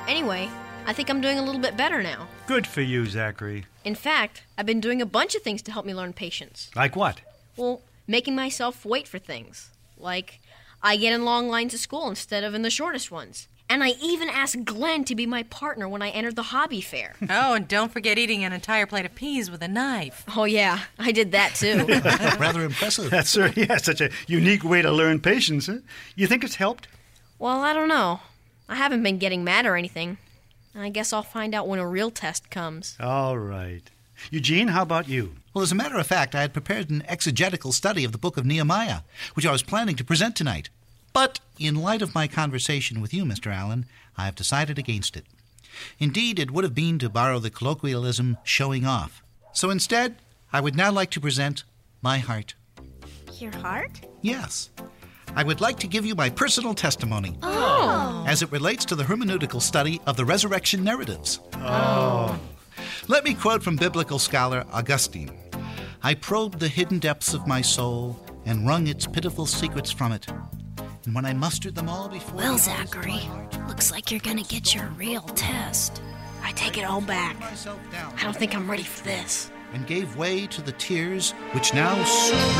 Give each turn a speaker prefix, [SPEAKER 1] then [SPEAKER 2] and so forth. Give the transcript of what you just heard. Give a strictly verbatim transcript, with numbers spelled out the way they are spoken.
[SPEAKER 1] Anyway, I think I'm doing a little bit better now.
[SPEAKER 2] Good for you, Zachary.
[SPEAKER 1] In fact, I've been doing a bunch of things to help me learn patience.
[SPEAKER 2] Like what?
[SPEAKER 1] Well, making myself wait for things. Like, I get in long lines at school instead of in the shortest ones. And I even asked Glenn to be my partner when I entered the hobby fair.
[SPEAKER 3] Oh, and don't forget eating an entire plate of peas with a knife.
[SPEAKER 1] Oh, yeah, I did that, too.
[SPEAKER 4] Rather impressive.
[SPEAKER 2] That's sir, yeah, such a unique way to learn patience, huh? You think it's helped?
[SPEAKER 1] Well, I don't know. I haven't been getting mad or anything. I guess I'll find out when a real test comes.
[SPEAKER 2] All right. Eugene, how about you?
[SPEAKER 4] Well, as a matter of fact, I had prepared an exegetical study of the book of Nehemiah, which I was planning to present tonight. But in light of my conversation with you, Mister Allen, I have decided against it. Indeed, it would have been, to borrow the colloquialism, showing off. So instead, I would now like to present my heart.
[SPEAKER 5] Your heart?
[SPEAKER 4] Yes. I would like to give you my personal testimony.
[SPEAKER 5] Oh.
[SPEAKER 4] As it relates to the hermeneutical study of the resurrection narratives.
[SPEAKER 2] Oh.
[SPEAKER 4] Let me quote from biblical scholar Augustine. I probed the hidden depths of my soul and wrung its pitiful secrets from it. And when I mustered them all before...
[SPEAKER 5] Well, Zachary, looks like you're gonna get your real test.
[SPEAKER 1] I take it all back. I don't think I'm ready for this.
[SPEAKER 4] And gave way to the tears which now...